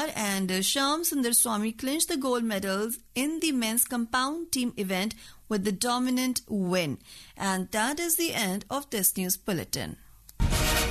and Shyam Sundar Swami clinched the gold medals in the men's compound team event with the dominant win. And that is the end of this news bulletin.